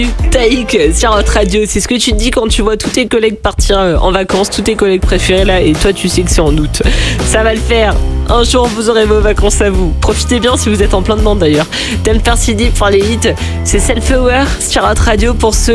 Taïk sur notre radio, c'est ce que tu te dis quand tu vois tous tes collègues partir en vacances, tous tes collègues préférés là, et toi tu sais que c'est en août. Ça va le faire. Un jour vous aurez vos vacances à vous. Profitez bien si vous êtes en plein dedans d'ailleurs. T'aimes faire CD pour les hits, c'est Self Aware sur notre radio pour ceux